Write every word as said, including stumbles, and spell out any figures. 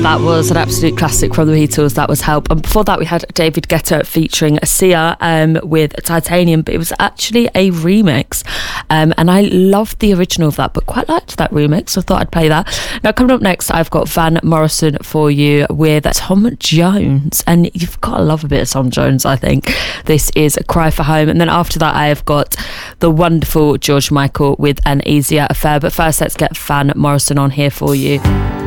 That was an absolute classic from the Beatles. That was Help. And before that, we had David Guetta featuring Sia um, with Titanium, but it was actually a remix. Um, and I loved the original of that, but quite liked that remix, so I thought I'd play that. Now, coming up next, I've got Van Morrison for you with Tom Jones. And you've got to love a bit of Tom Jones, I think. This is Cry for Home. And then after that, I have got the wonderful George Michael with An Easier Affair. But first, let's get Van Morrison on here for you.